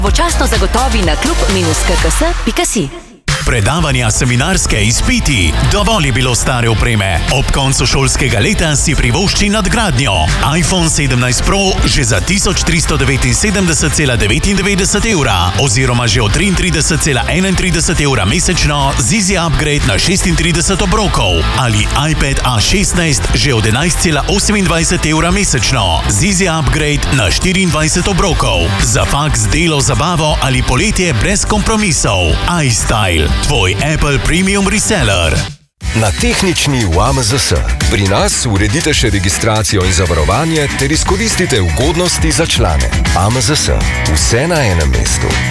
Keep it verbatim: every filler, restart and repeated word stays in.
Vočasno zagotovi na klub k k s pika si. Predavanja, seminarske, izpiti, dovolj je bilo stare opreme. Ob koncu šolskega leta si privošči nadgradnjo. iPhone sedemnajst Pro že za tisoč tristo devetinsedemdeset cela devetindevetdeset evra oziroma že od triintrideset cela enaintrideset evra mesečno z Easy Upgrade na šestintrideset obrokov ali iPad A šestnajst že od enajst cela osemindvajset evra mesečno z Easy Upgrade na štiriindvajset obrokov. Za faks, delo, zabavo ali poletje brez kompromisov. iStyle, tvoj Apple Premium Reseller. Na tehnični v A M Z S. Pri nas uredite še registracijo in zavarovanje ter izkoristite ugodnosti za člane. A M Z S. Vse na enem mestu.